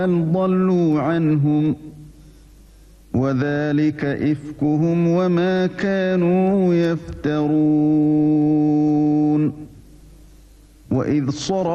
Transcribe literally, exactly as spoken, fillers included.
ضلوا عنهم وذلك إفكهم وما كانوا يفترون وإذ صرف